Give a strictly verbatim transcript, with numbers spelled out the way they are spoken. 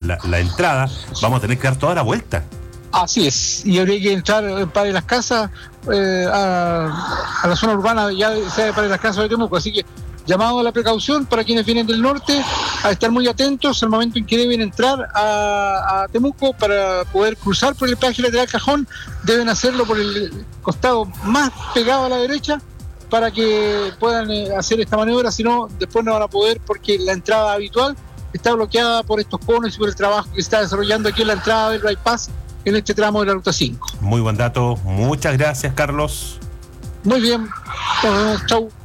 la, la entrada, vamos a tener que dar toda la vuelta. Así es, y habría que entrar en Padre de las Casas, eh, a, a la zona urbana ya sea de Padre de las Casas de Temuco, así que llamado a la precaución para quienes vienen del norte, a estar muy atentos al momento en que deben entrar a, a Temuco para poder cruzar por el peaje lateral Cajón, deben hacerlo por el costado más pegado a la derecha para que puedan eh, hacer esta maniobra, si no, después no van a poder porque la entrada habitual está bloqueada por estos conos y por el trabajo que se está desarrollando aquí en la entrada del bypass en este tramo de la ruta cinco. Muy buen dato, muchas gracias, Carlos. Muy bien, nos vemos, chau.